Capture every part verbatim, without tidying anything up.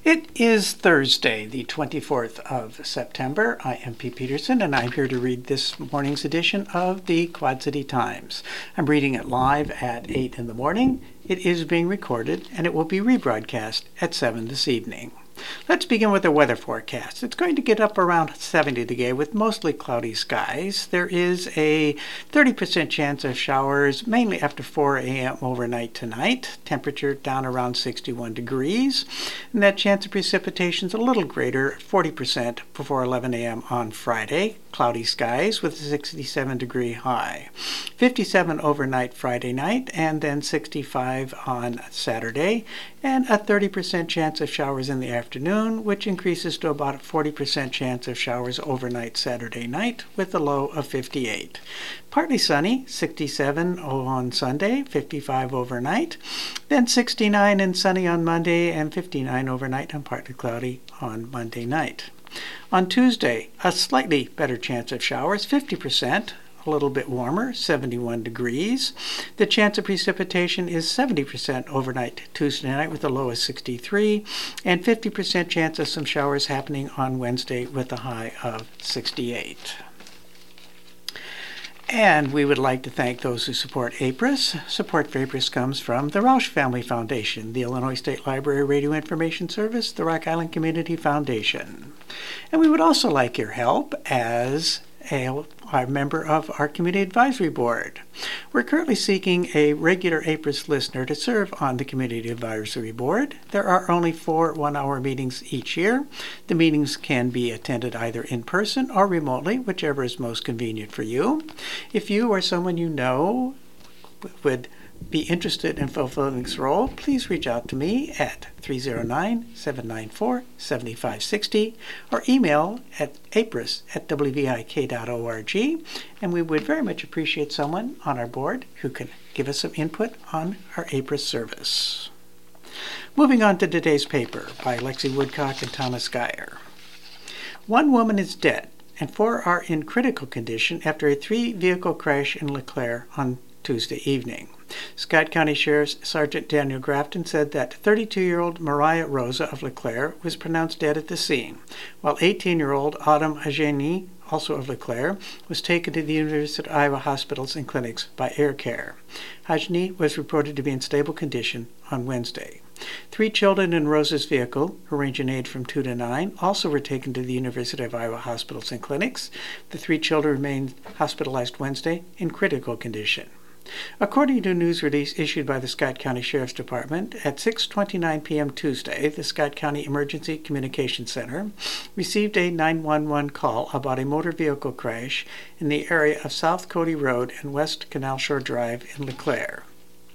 It is Thursday, the twenty-fourth of September. I am Pete Peterson, and I'm here to read this morning's edition of the Quad City Times. I'm reading it live at eight in the morning. It is being recorded, and it will be rebroadcast at seven this evening. Let's begin with the weather forecast. It's going to get up around seventy today with mostly cloudy skies. There is a thirty percent chance of showers, mainly after four a.m. overnight tonight. Temperature down around sixty-one degrees. And that chance of precipitation is a little greater, forty percent before eleven a.m. on Friday. Cloudy skies with a sixty-seven degree high. fifty-seven overnight Friday night, and then sixty-five on Saturday. And a thirty percent chance of showers in the afternoon, which increases to about a forty percent chance of showers overnight Saturday night with a low of fifty-eight. Partly sunny, sixty-seven on Sunday, fifty-five overnight, then sixty-nine and sunny on Monday, and fifty-nine overnight and partly cloudy on Monday night. On Tuesday, a slightly better chance of showers, fifty percent. A little bit warmer, seventy-one degrees. The chance of precipitation is seventy percent overnight Tuesday night with a low of sixty-three, and fifty percent chance of some showers happening on Wednesday with a high of sixty-eight. And we would like to thank those who support A P R I S. Support for A P R I S comes from the Roush Family Foundation, the Illinois State Library Radio Information Service, the Rock Island Community Foundation. And we would also like your help as a, a member of our Community Advisory Board. We're currently seeking a regular A P R I S listener to serve on the Community Advisory Board. There are only four one-hour meetings each year. The meetings can be attended either in person or remotely, whichever is most convenient for you. If you or someone you know would be interested in fulfilling this role, please reach out to me at three oh nine, seven nine four, seven five six oh or email at apris at w v i k dot org, and we would very much appreciate someone on our board who can give us some input on our A P R I S service. Moving on to today's paper by Lexi Woodcock and Thomas Geyer. One woman is dead and four are in critical condition after a three-vehicle crash in LeClaire on Tuesday evening. Scott County Sheriff Sergeant Daniel Grafton said that thirty-two-year-old Mariah Rosa of LeClaire was pronounced dead at the scene, while eighteen-year-old Autumn Hajani, also of LeClaire, was taken to the University of Iowa hospitals and clinics by Air Care. Hajani was reported to be in stable condition on Wednesday. Three children in Rosa's vehicle, who range in age from two to nine, also were taken to the University of Iowa hospitals and clinics. The three children remained hospitalized Wednesday in critical condition. According to a news release issued by the Scott County Sheriff's Department, at six twenty-nine p.m. Tuesday, the Scott County Emergency Communications Center received a nine one one call about a motor vehicle crash in the area of South Cody Road and West Canal Shore Drive in LeClaire.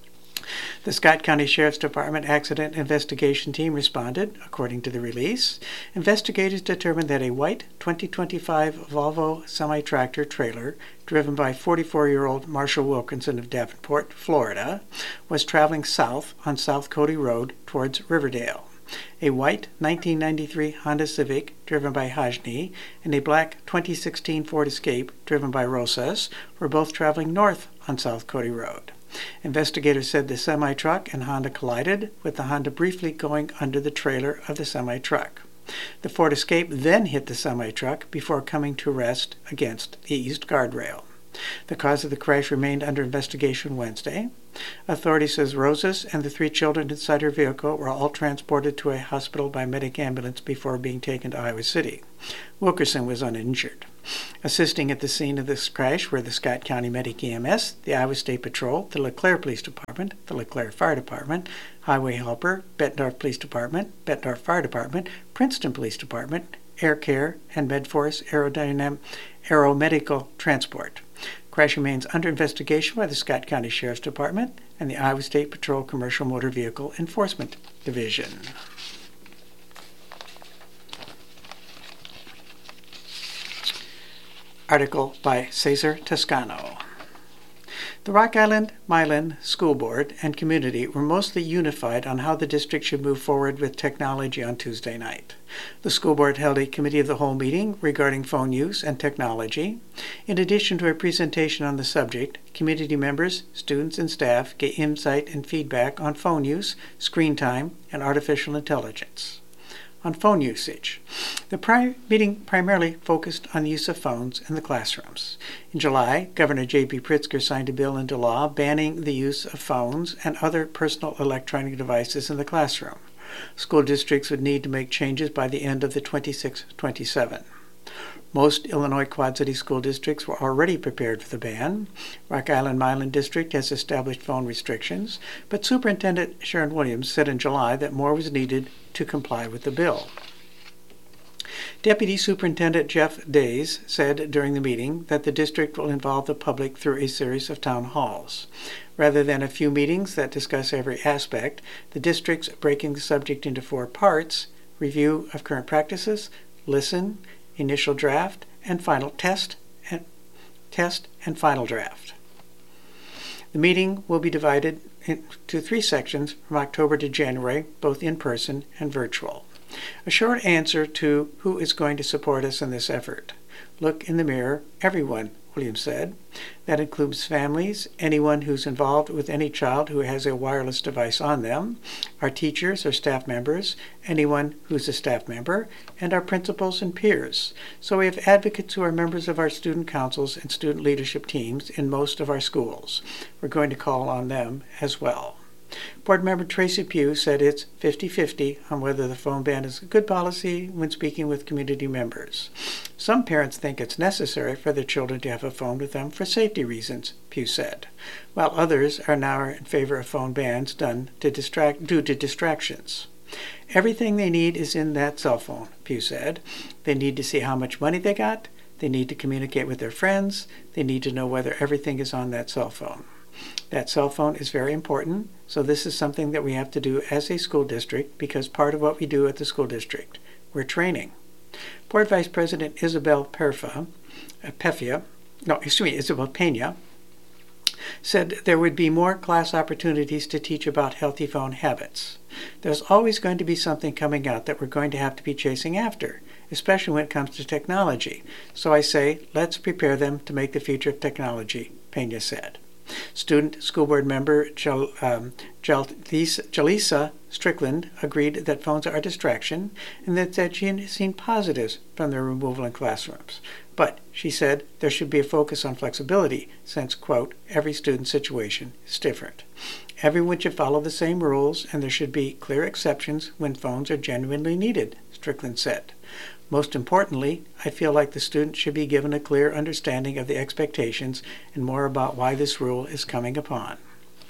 The Scott County Sheriff's Department Accident Investigation Team responded, according to the release. Investigators determined that a white twenty twenty-five Volvo semi-tractor trailer driven by forty-four-year-old Marshall Wilkinson of Davenport, Florida, was traveling south on South Cody Road towards Riverdale. A white nineteen ninety-three Honda Civic driven by Hajni and a black twenty sixteen Ford Escape driven by Rosas were both traveling north on South Cody Road. Investigators said the semi-truck and Honda collided, with the Honda briefly going under the trailer of the semi-truck. The Ford Escape then hit the semi-truck before coming to rest against the east guardrail. The cause of the crash remained under investigation Wednesday. Authorities says Rosas and the three children inside her vehicle were all transported to a hospital by medic ambulance before being taken to Iowa City. Wilkerson was uninjured. Assisting at the scene of this crash were the Scott County Medic E M S, the Iowa State Patrol, the LeClaire Police Department, the LeClaire Fire Department, Highway Helper, Bettendorf Police Department, Bettendorf Fire Department, Princeton Police Department, Air Care, and Medforce Aerodynam- Aeromedical Transport. Crash remains under investigation by the Scott County Sheriff's Department and the Iowa State Patrol Commercial Motor Vehicle Enforcement Division. Article by Cesar Toscano. The Rock Island Milan School Board and community were mostly unified on how the district should move forward with technology on Tuesday night. The school board held a committee of the whole meeting regarding phone use and technology. In addition to a presentation on the subject, community members, students, and staff gave insight and feedback on phone use, screen time, and artificial intelligence. on phone usage. The pri- meeting primarily focused on the use of phones in the classrooms. In July, Governor J B Pritzker signed a bill into law banning the use of phones and other personal electronic devices in the classroom. School districts would need to make changes by the end of the twenty-six twenty-seven. Most Illinois Quad City school districts were already prepared for the ban. Rock Island Milan District has established phone restrictions, but Superintendent Sharon Williams said in July that more was needed to comply with the bill. Deputy Superintendent Jeff Days said during the meeting that the district will involve the public through a series of town halls. Rather than a few meetings that discuss every aspect, the district's breaking the subject into four parts: review of current practices, listen, initial draft, and final test and test and final draft. The meeting will be divided into three sections from October to January, both in person and virtual. A short answer to who is going to support us in this effort. Look in the mirror, everyone, Williams said. That includes families, anyone who's involved with any child who has a wireless device on them, our teachers or staff members, anyone who's a staff member, and our principals and peers. So we have advocates who are members of our student councils and student leadership teams in most of our schools. We're going to call on them as well. Board Member Tracy Pugh said it's fifty-fifty on whether the phone ban is a good policy when speaking with community members. Some parents think it's necessary for their children to have a phone with them for safety reasons, Pugh said, while others are now in favor of phone bans done to distract, due to distractions. Everything they need is in that cell phone, Pugh said. They need to see how much money they got. They need to communicate with their friends. They need to know whether everything is on that cell phone. That cell phone is very important, so this is something that we have to do as a school district because part of what we do at the school district, we're training. Board Vice President Isabel Perfia, uh, Pefia, no, excuse me, Isabel Pena, said there would be more class opportunities to teach about healthy phone habits. There's always going to be something coming out that we're going to have to be chasing after, especially when it comes to technology. So I say, let's prepare them to make the future of technology, Pena said. Student School Board member Jal, um, Jalisa Strickland agreed that phones are a distraction and that, that she had seen positives from their removal in classrooms. But she said there should be a focus on flexibility since, quote, every student situation is different. Everyone should follow the same rules and there should be clear exceptions when phones are genuinely needed, Strickland said. Most importantly, I feel like the students should be given a clear understanding of the expectations and more about why this rule is coming upon.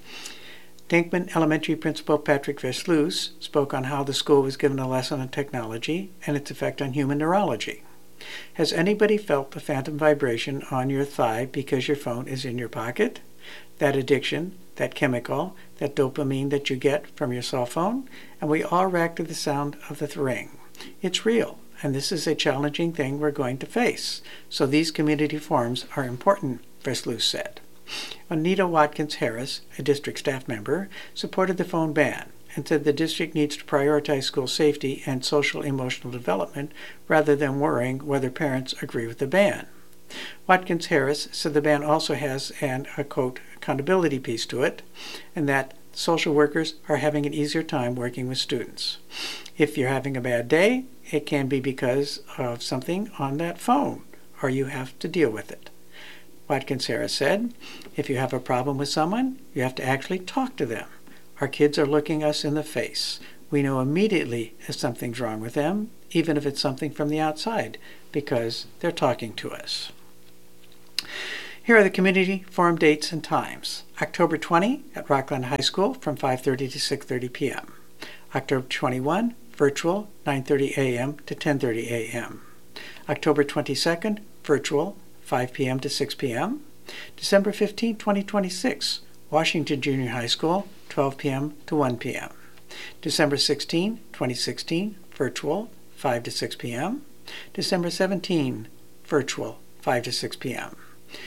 Dinkman Elementary Principal Patrick Versluis spoke on how the school was given a lesson on technology and its effect on human neurology. Has anybody felt the phantom vibration on your thigh because your phone is in your pocket? That addiction, that chemical, that dopamine that you get from your cell phone, and we all react to the sound of the ring. It's real. And this is a challenging thing we're going to face. So these community forums are important, Versluis said. Anita Watkins Harris, a district staff member, supported the phone ban and said the district needs to prioritize school safety and social emotional development rather than worrying whether parents agree with the ban. Watkins Harris said the ban also has an, a quote, accountability piece to it, and that social workers are having an easier time working with students. If you're having a bad day, it can be because of something on that phone, or you have to deal with it. Watkins Harris said, if you have a problem with someone, you have to actually talk to them. Our kids are looking us in the face. We know immediately if something's wrong with them, even if it's something from the outside, because they're talking to us. Here are the community forum dates and times. October twentieth at Rockland High School from five thirty to six thirty p.m. October twenty-first, virtual, nine thirty a.m. to ten thirty a.m. October twenty-second, virtual, five p.m. to six p.m. December fifteenth, twenty twenty-six, Washington Junior High School, twelve p.m. to one p.m. December sixteenth, twenty sixteen, virtual, five to six p.m. December seventeenth, virtual, five to six p.m.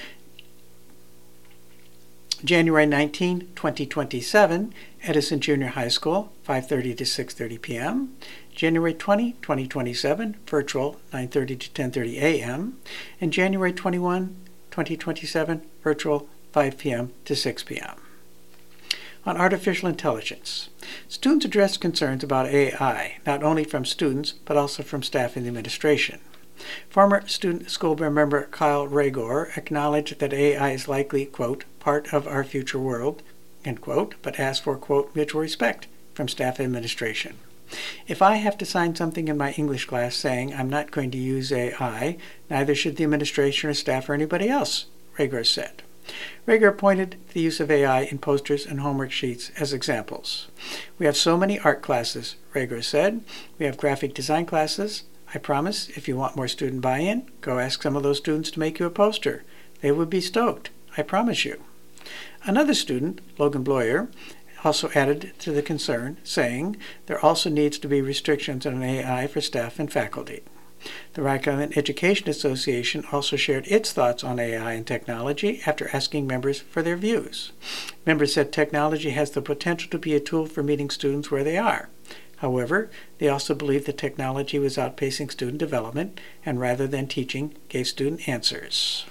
January nineteenth, twenty twenty-seven, Edison Junior High School, five thirty to six thirty p.m. January twentieth, twenty twenty-seven, virtual, nine thirty to ten thirty a.m. And January twenty-first, twenty twenty-seven, virtual, five p.m. to six p.m. On artificial intelligence. Students addressed concerns about A I, not only from students, but also from staff and the administration. Former student school board member Kyle Ragour acknowledged that A I is likely, quote, part of our future world, end quote, but asked for, quote, mutual respect from staff and administration. If I have to sign something in my English class saying I'm not going to use A I, neither should the administration or staff or anybody else, Ragour said. Ragour pointed to the use of A I in posters and homework sheets as examples. We have so many art classes, Ragour said. We have graphic design classes. I promise, if you want more student buy-in, go ask some of those students to make you a poster. They would be stoked, I promise you. Another student, Logan Bloyer, also added to the concern, saying there also needs to be restrictions on A I for staff and faculty. The Rock Island Education Association also shared its thoughts on A I and technology after asking members for their views. Members said technology has the potential to be a tool for meeting students where they are. However, they also believed that technology was outpacing student development and rather than teaching, gave student answers.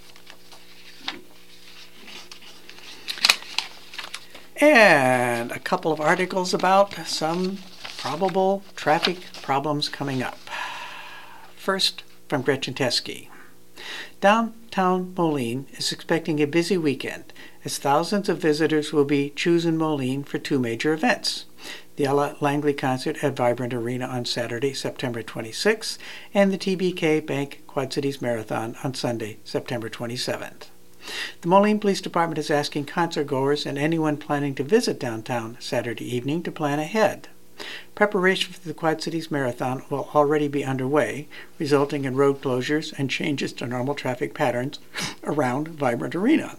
And a couple of articles about some probable traffic problems coming up. First, from Gretchen Teskey. Downtown Moline is expecting a busy weekend as thousands of visitors will be choosing Moline for two major events. The Ella Langley concert at Vibrant Arena on Saturday, September twenty-sixth, and the T B K Bank Quad Cities Marathon on Sunday, September twenty-seventh. The Moline Police Department is asking concert goers and anyone planning to visit downtown Saturday evening to plan ahead. Preparation for the Quad Cities Marathon will already be underway, resulting in road closures and changes to normal traffic patterns around Vibrant Arena.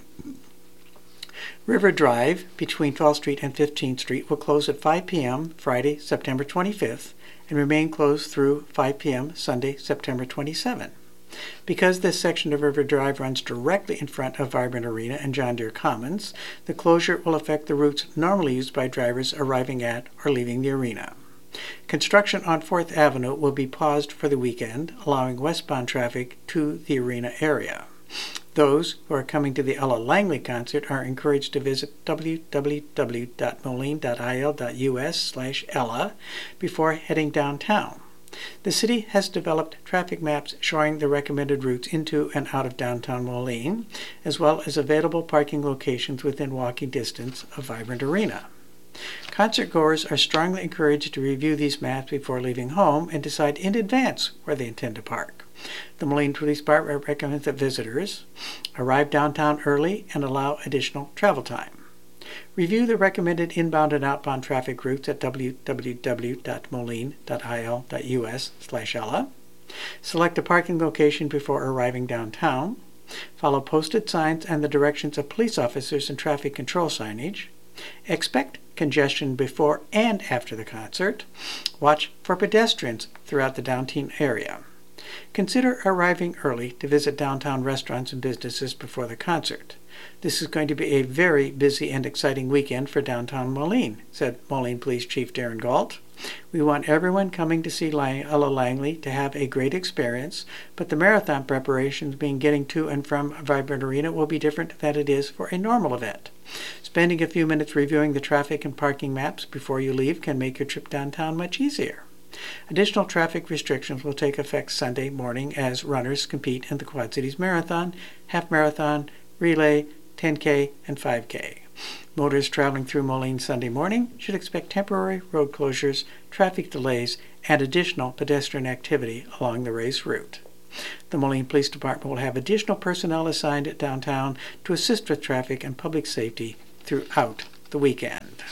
River Drive between twelfth Street and fifteenth Street will close at five p.m. Friday, September twenty-fifth, and remain closed through five p.m. Sunday, September twenty-seventh. Because this section of River Drive runs directly in front of Vibrant Arena and John Deere Commons, the closure will affect the routes normally used by drivers arriving at or leaving the arena. Construction on fourth Avenue will be paused for the weekend, allowing westbound traffic to the arena area. Those who are coming to the Ella Langley concert are encouraged to visit w w w dot moline dot i l dot u s slash ella before heading downtown. The city has developed traffic maps showing the recommended routes into and out of downtown Moline, as well as available parking locations within walking distance of Vibrant Arena. Concert goers are strongly encouraged to review these maps before leaving home and decide in advance where they intend to park. The Moline Police Department recommends that visitors arrive downtown early and allow additional travel time. Review the recommended inbound and outbound traffic routes at w w w dot moline dot i l dot u s slash ella. Select a parking location before arriving downtown. Follow posted signs and the directions of police officers and traffic control signage. Expect congestion before and after the concert. Watch for pedestrians throughout the downtown area. Consider arriving early to visit downtown restaurants and businesses before the concert. This is going to be a very busy and exciting weekend for downtown Moline, said Moline Police Chief Darren Galt. We want everyone coming to see Ella Langley to have a great experience, but the marathon preparations mean getting to and from Vibrant Arena will be different than it is for a normal event. Spending a few minutes reviewing the traffic and parking maps before you leave can make your trip downtown much easier. Additional traffic restrictions will take effect Sunday morning as runners compete in the Quad Cities Marathon, Half Marathon, Relay, ten K, and five K. Motorists traveling through Moline Sunday morning should expect temporary road closures, traffic delays, and additional pedestrian activity along the race route. The Moline Police Department will have additional personnel assigned at downtown to assist with traffic and public safety throughout the weekend.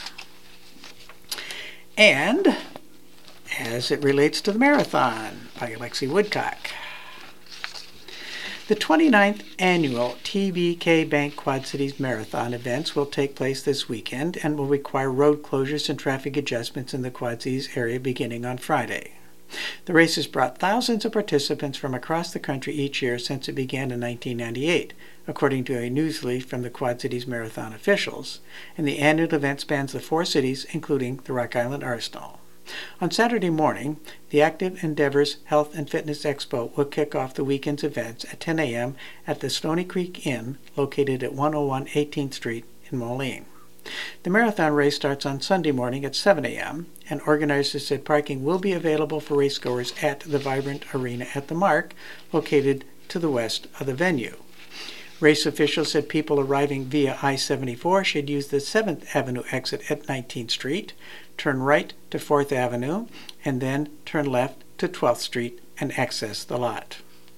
And as it relates to the marathon, by Alexi Woodcock. The twenty-ninth annual T B K Bank Quad Cities Marathon events will take place this weekend and will require road closures and traffic adjustments in the Quad Cities area beginning on Friday. The race has brought thousands of participants from across the country each year since it began in nineteen ninety-eight, according to a news release from the Quad Cities Marathon officials, and the annual event spans the four cities, including the Rock Island Arsenal. On Saturday morning, the Active Endeavors Health and Fitness Expo will kick off the weekend's events at ten a.m. at the Stony Creek Inn, located at one oh one eighteenth Street in Moline. The marathon race starts on Sunday morning at seven a m, and organizers said parking will be available for racegoers at the Vibrant Arena at the Mark, located to the west of the venue. Race officials said people arriving via I seventy-four should use the seventh Avenue exit at nineteenth Street, turn right to fourth Avenue, and then turn left to twelfth Street and access the lot.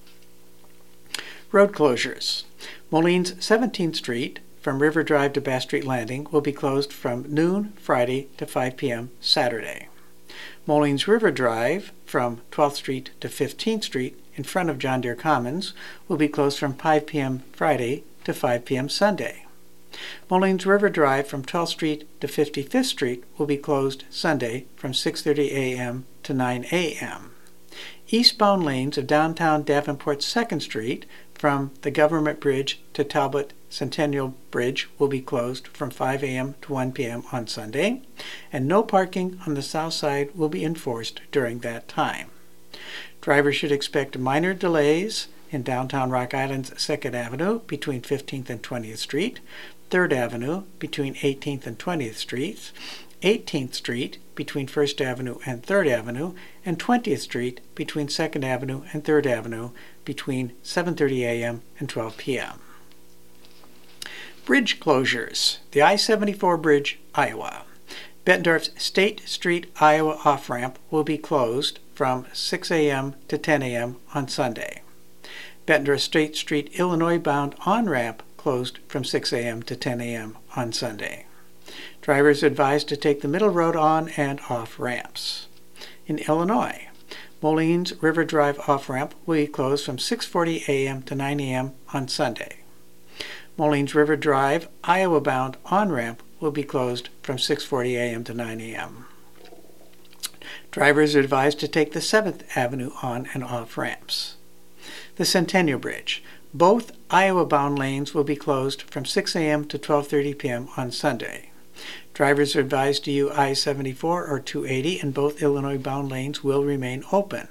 Road closures. Moline seventeenth Street from River Drive to Bass Street Landing will be closed from noon Friday to five p m Saturday. Moline's River Drive from twelfth Street to fifteenth Street in front of John Deere Commons will be closed from five p m Friday to five p m Sunday. Moline's River Drive from twelfth Street to fifty-fifth Street will be closed Sunday from six thirty a m to nine a m Eastbound lanes of downtown Davenport second Street from the Government Bridge to Talbot Centennial Bridge will be closed from five a m to one p m on Sunday, and no parking on the south side will be enforced during that time. Drivers should expect minor delays in downtown Rock Island's second Avenue between fifteenth and twentieth Street, third Avenue between eighteenth and twentieth Streets, eighteenth Street between first Avenue and third Avenue, and twentieth Street between second Avenue and third Avenue between seven thirty a m and twelve p m Bridge closures. The I seventy-four Bridge, Iowa. Bettendorf's State Street, Iowa off-ramp will be closed from six a m to ten a m on Sunday. Bettendorf State Street, Illinois bound on-ramp closed from six a m to ten a m on Sunday. Drivers advised to take the middle road on and off ramps. In Illinois, Moline's River Drive off-ramp will be closed from six forty a m to nine a m on Sunday. Moline's River Drive, Iowa-bound on-ramp will be closed from six forty a m to nine a m Drivers are advised to take the seventh Avenue on and off ramps. The Centennial Bridge. Both Iowa-bound lanes will be closed from six a m to twelve thirty p m on Sunday. Drivers are advised to use I seventy-four or two eighty, and both Illinois-bound lanes will remain open.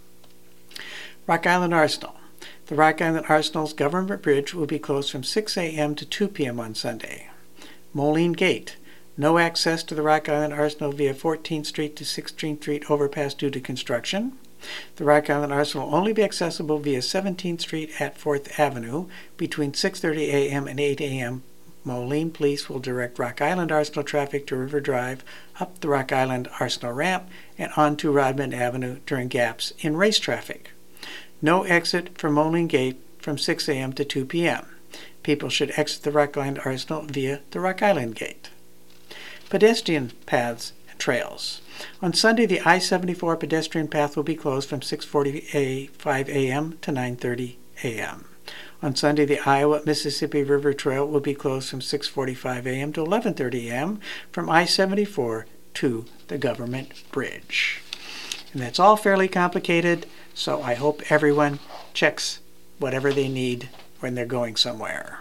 Rock Island Arsenal. The Rock Island Arsenal's Government Bridge will be closed from six a m to two p m on Sunday. Moline Gate. No access to the Rock Island Arsenal via fourteenth Street to sixteenth Street overpass due to construction. The Rock Island Arsenal will only be accessible via seventeenth Street at fourth Avenue between six thirty a m and eight a m Moline Police will direct Rock Island Arsenal traffic to River Drive, up the Rock Island Arsenal ramp, and onto Rodman Avenue during gaps in race traffic. No exit from Moline Gate from six a m to two p m People should exit the Rock Island Arsenal via the Rock Island Gate. Pedestrian paths and trails. On Sunday, the I seventy-four pedestrian path will be closed from six forty-five a m to nine thirty a m On Sunday, the Iowa-Mississippi River Trail will be closed from six forty-five a m to eleven thirty a m from I seventy-four to the Government Bridge. And that's all fairly complicated, so I hope everyone checks whatever they need when they're going somewhere.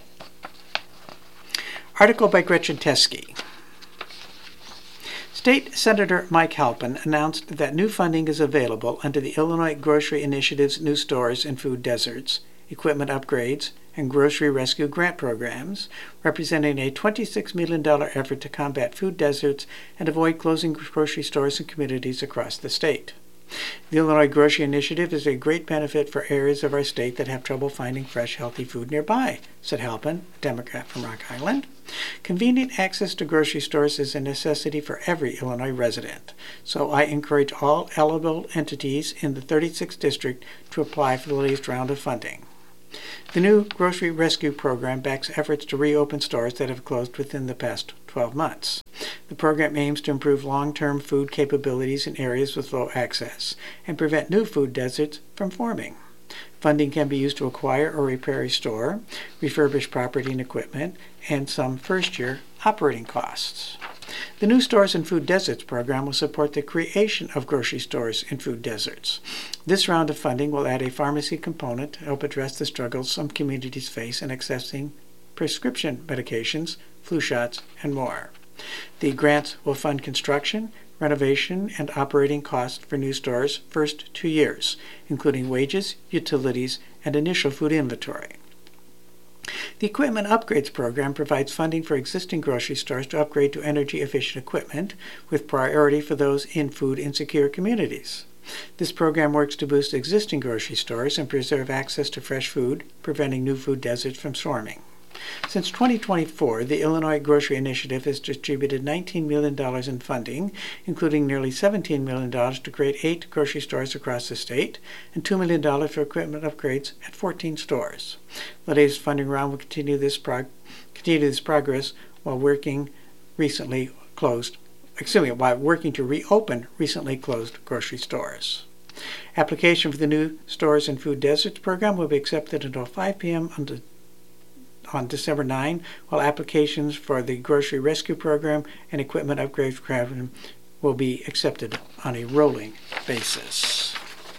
Article by Gretchen Teske. State Senator Mike Halpin announced that new funding is available under the Illinois Grocery Initiative's New Stores and Food Deserts, Equipment Upgrades, and Grocery Rescue Grant Programs, representing a twenty-six million dollars effort to combat food deserts and avoid closing grocery stores and communities across the state. The Illinois Grocery Initiative is a great benefit for areas of our state that have trouble finding fresh, healthy food nearby, said Halpin, a Democrat from Rock Island. Convenient access to grocery stores is a necessity for every Illinois resident, so I encourage all eligible entities in the thirty-sixth District to apply for the latest round of funding. The new Grocery Rescue Program backs efforts to reopen stores that have closed within the past twelve months. The program aims to improve long-term food capabilities in areas with low access and prevent new food deserts from forming. Funding can be used to acquire or repair a store, refurbish property and equipment, and some first-year operating costs. The New Stores and Food Deserts program will support the creation of grocery stores and food deserts. This round of funding will add a pharmacy component to help address the struggles some communities face in accessing prescription medications, flu shots, and more. The grants will fund construction, renovation, and operating costs for new stores first two years, including wages, utilities, and initial food inventory. The The Equipment Upgrades Program provides funding for existing grocery stores to upgrade to energy-efficient equipment, with priority for those in food-insecure communities. This program works to boost existing grocery stores and preserve access to fresh food, preventing new food deserts from swarming. Since twenty twenty-four, the Illinois Grocery Initiative has distributed nineteen million dollars in funding, including nearly seventeen million dollars to create eight grocery stores across the state and two million dollars for equipment upgrades at fourteen stores. The latest funding round will continue this, prog- continue this progress while working recently closed, excuse me, while working to reopen recently closed grocery stores. Application for the new Stores and Food Deserts program will be accepted until five p.m. on the on December ninth, while applications for the Grocery Rescue Program and Equipment Upgrade Program will be accepted on a rolling basis.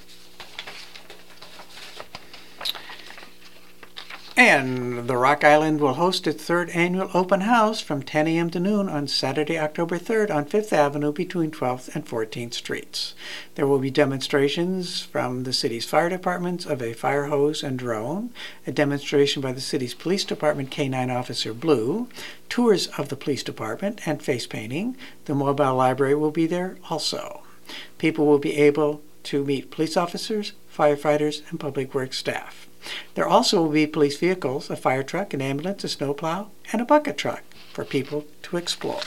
And the Rock Island will host its third annual open house from ten a.m. to noon on Saturday, October third on Fifth Avenue between twelfth and fourteenth Streets. There will be demonstrations from the city's fire departments of a fire hose and drone, a demonstration by the city's police department K nine Officer Blue, tours of the police department, and face painting. The mobile library will be there also. People will be able to meet police officers, firefighters, and public works staff. There also will be police vehicles, a fire truck, an ambulance, a snowplow, and a bucket truck for people to explore.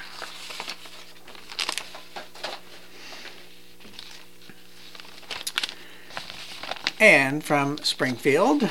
And from Springfield,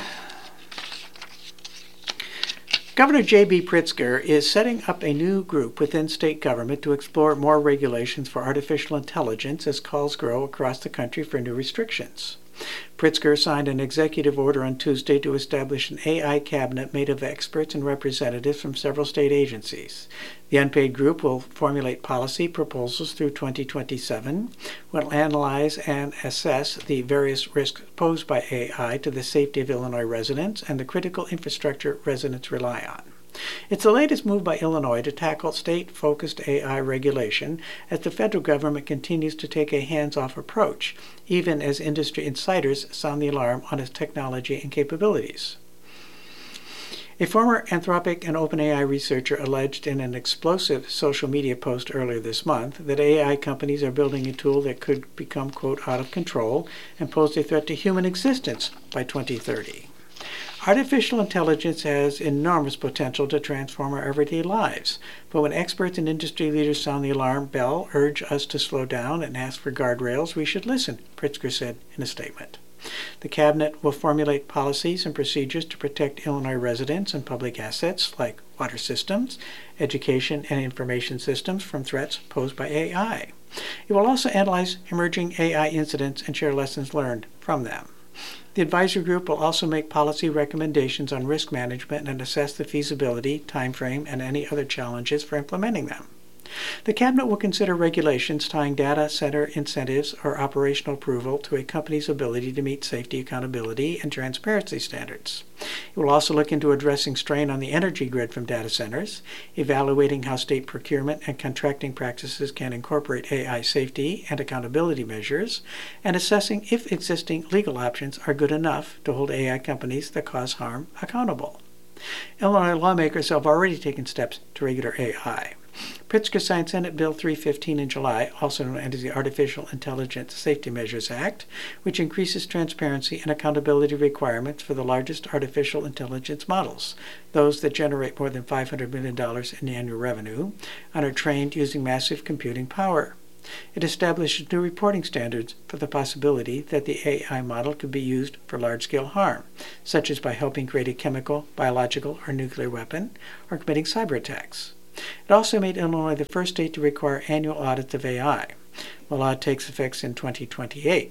Governor J B Pritzker is setting up a new group within state government to explore more regulations for artificial intelligence as calls grow across the country for new restrictions. Pritzker signed an executive order on Tuesday to establish an A I cabinet made of experts and representatives from several state agencies. The unpaid group will formulate policy proposals through twenty twenty-seven, will analyze and assess the various risks posed by A I to the safety of Illinois residents and the critical infrastructure residents rely on. It's the latest move by Illinois to tackle state-focused A I regulation as the federal government continues to take a hands-off approach, even as industry insiders sound the alarm on its technology and capabilities. A former Anthropic and OpenAI researcher alleged in an explosive social media post earlier this month that A I companies are building a tool that could become, quote, out of control and pose a threat to human existence by twenty thirty. Artificial intelligence has enormous potential to transform our everyday lives, but when experts and industry leaders sound the alarm bell, urge us to slow down and ask for guardrails, we should listen, Pritzker said in a statement. The cabinet will formulate policies and procedures to protect Illinois residents and public assets like water systems, education, and information systems from threats posed by A I. It will also analyze emerging A I incidents and share lessons learned from them. The advisory group will also make policy recommendations on risk management and assess the feasibility, timeframe, and any other challenges for implementing them. The Cabinet will consider regulations tying data center incentives or operational approval to a company's ability to meet safety, accountability, and transparency standards. It will also look into addressing strain on the energy grid from data centers, evaluating how state procurement and contracting practices can incorporate A I safety and accountability measures, and assessing if existing legal options are good enough to hold A I companies that cause harm accountable. Illinois lawmakers have already taken steps to regulate A I. Pritzker signed Senate Bill three fifteen in July, also known as the Artificial Intelligence Safety Measures Act, which increases transparency and accountability requirements for the largest artificial intelligence models, those that generate more than five hundred million dollars in annual revenue and are trained using massive computing power. It establishes new reporting standards for the possibility that the A I model could be used for large-scale harm, such as by helping create a chemical, biological, or nuclear weapon, or committing cyber attacks. It also made Illinois the first state to require annual audits of A I. The law takes effect in twenty twenty-eight.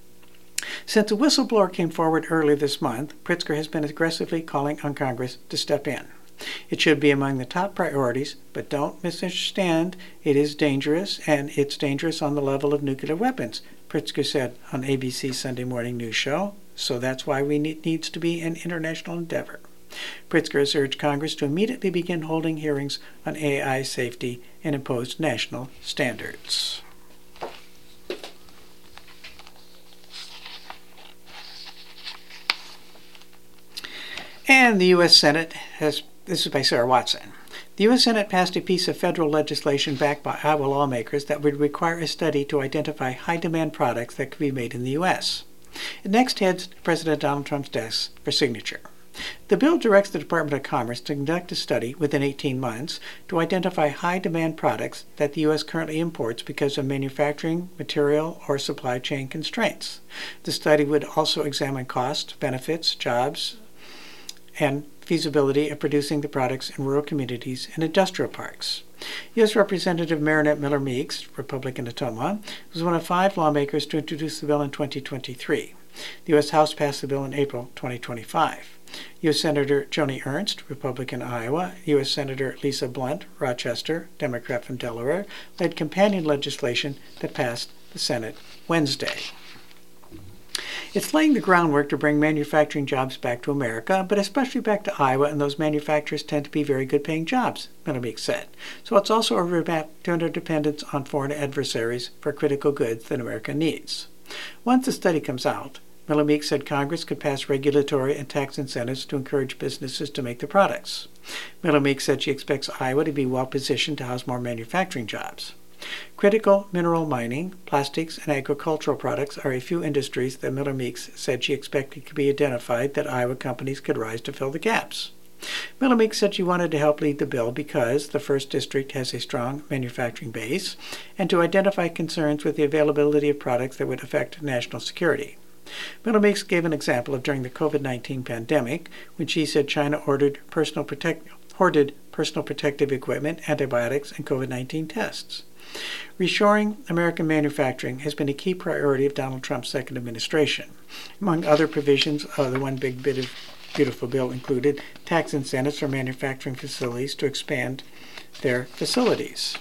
Since a whistleblower came forward earlier this month, Pritzker has been aggressively calling on Congress to step in. It should be among the top priorities, but don't misunderstand, it is dangerous, and it's dangerous on the level of nuclear weapons, Pritzker said on A B C's Sunday Morning News Show, so that's why we need needs to be an international endeavor. Pritzker has urged Congress to immediately begin holding hearings on A I safety and impose national standards. And the U S Senate has, this is by Sarah Watson. The U S Senate passed a piece of federal legislation backed by Iowa lawmakers that would require a study to identify high-demand products that could be made in the U S. It next heads to President Donald Trump's desk for signature. The bill directs the Department of Commerce to conduct a study within eighteen months to identify high-demand products that the U S currently imports because of manufacturing, material, or supply chain constraints. The study would also examine costs, benefits, jobs, and feasibility of producing the products in rural communities and industrial parks. U S Representative Marinette Miller Meeks, Republican of Ottumwa, was one of five lawmakers to introduce the bill in twenty twenty-three. The U S House passed the bill in April twenty twenty-five. U S Senator Joni Ernst, Republican of Iowa, U S Senator Lisa Blunt, Rochester, Democrat from Delaware, led companion legislation that passed the Senate Wednesday. It's laying the groundwork to bring manufacturing jobs back to America, but especially back to Iowa, and those manufacturers tend to be very good-paying jobs, Miller Meeks said. So it's also a roadmap to end our dependence on foreign adversaries for critical goods that America needs. Once the study comes out, Miller Meeks said Congress could pass regulatory and tax incentives to encourage businesses to make the products. Miller Meeks said she expects Iowa to be well-positioned to house more manufacturing jobs. Critical mineral mining, plastics, and agricultural products are a few industries that Miller Meeks said she expected could be identified that Iowa companies could rise to fill the gaps. Miller Meeks said she wanted to help lead the bill because the first District has a strong manufacturing base and to identify concerns with the availability of products that would affect national security. Miller Meeks gave an example of during the COVID nineteen pandemic when she said China ordered personal protect, hoarded personal protective equipment, antibiotics, and COVID nineteen tests. Reshoring American manufacturing has been a key priority of Donald Trump's second administration. Among other provisions of the One Big Bit of Beautiful Bill included tax incentives for manufacturing facilities to expand their facilities.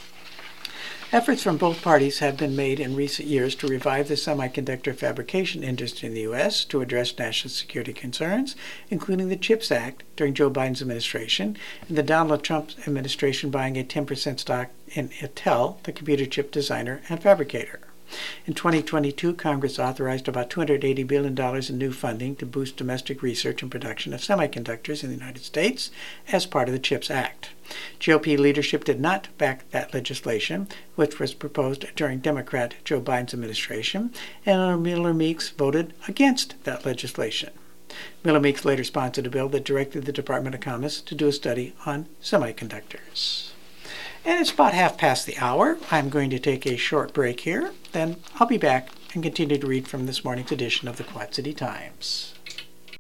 Efforts from both parties have been made in recent years to revive the semiconductor fabrication industry in the U S to address national security concerns, including the CHIPS Act during Joe Biden's administration and the Donald Trump administration buying a ten percent stock in Intel, the computer chip designer and fabricator. In twenty twenty-two, Congress authorized about two hundred eighty billion dollars in new funding to boost domestic research and production of semiconductors in the United States as part of the CHIPS Act. G O P leadership did not back that legislation, which was proposed during Democrat Joe Biden's administration, and Miller Meeks voted against that legislation. Miller Meeks later sponsored a bill that directed the Department of Commerce to do a study on semiconductors. And it's about half past the hour. I'm going to take a short break here. Then I'll be back and continue to read from this morning's edition of the Quad City Times.